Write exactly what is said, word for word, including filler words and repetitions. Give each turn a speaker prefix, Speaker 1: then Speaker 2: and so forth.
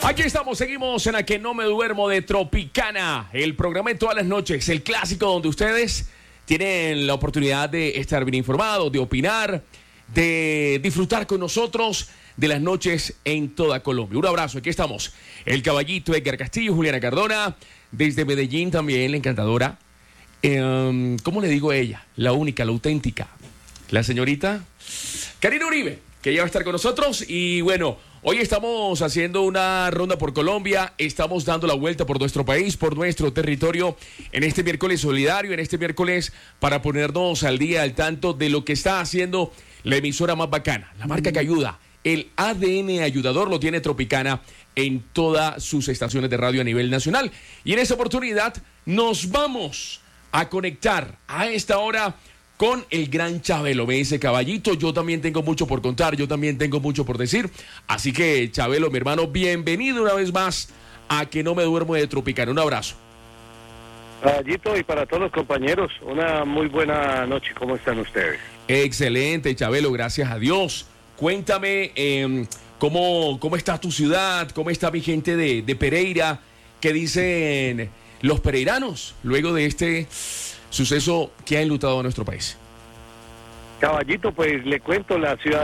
Speaker 1: Aquí estamos, seguimos en La Que No Me Duermo de Tropicana, el programa de todas las noches, el clásico donde ustedes tienen la oportunidad de estar bien informados, de opinar, de disfrutar con nosotros de las noches en toda Colombia. Un abrazo, aquí estamos. El caballito Edgar Castillo, Juliana Cardona, desde Medellín también, la encantadora. Eh, ¿Cómo le digo a ella? La única, la auténtica. La señorita Karina Uribe, que ya va a estar con nosotros. Y bueno, hoy estamos haciendo una ronda por Colombia, estamos dando la vuelta por nuestro país, por nuestro territorio, en este miércoles solidario, en este miércoles para ponernos al día, al tanto de lo que está haciendo la emisora más bacana, la marca que ayuda. El A D N ayudador lo tiene Tropicana en todas sus estaciones de radio a nivel nacional. Y en esta oportunidad nos vamos a conectar a esta hora con el gran Chabelo. Me dice Caballito, yo también tengo mucho por contar, yo también tengo mucho por decir. Así que, Chabelo, mi hermano, bienvenido una vez más a Que No Me Duermo de Tropicana. Un abrazo.
Speaker 2: Caballito, y para todos los compañeros, una muy buena noche. ¿Cómo están ustedes?
Speaker 1: Excelente, Chabelo, gracias a Dios. Cuéntame, eh, ¿cómo, ¿cómo está tu ciudad? ¿Cómo está mi gente de, de Pereira? ¿Qué dicen los pereiranos luego de este suceso que ha enlutado a nuestro país?
Speaker 2: Caballito, pues le cuento, la ciudad